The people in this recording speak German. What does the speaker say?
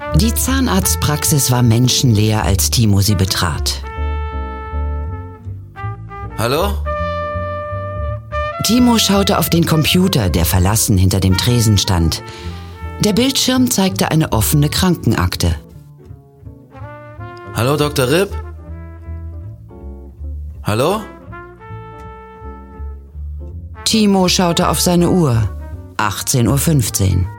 Die Zahnarztpraxis war menschenleer, als Timo sie betrat. Hallo? Timo schaute auf den Computer, der verlassen hinter dem Tresen stand. Der Bildschirm zeigte eine offene Krankenakte. Hallo, Dr. Ripp? Hallo? Timo schaute auf seine Uhr. 18:15 Uhr.